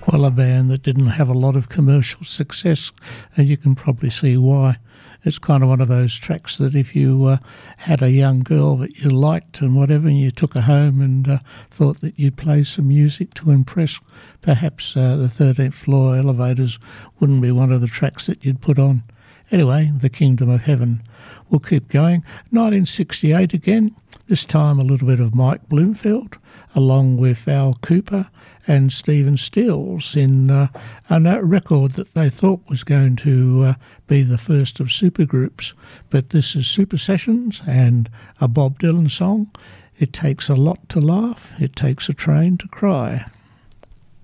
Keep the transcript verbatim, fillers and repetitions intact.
Well, a band that didn't have a lot of commercial success, and you can probably see why. It's kind of one of those tracks that if you uh, had a young girl that you liked and whatever, and you took her home and uh, thought that you'd play some music to impress, perhaps uh, the thirteenth Floor Elevators wouldn't be one of the tracks that you'd put on. Anyway, The Kingdom of Heaven. We'll keep going. nineteen sixty-eight again, this time a little bit of Mike Bloomfield, along with Al Cooper and Stephen Stills in uh, a record that they thought was going to uh, be the first of supergroups. But this is Super Sessions and a Bob Dylan song. It takes a lot to laugh. It takes a train to cry.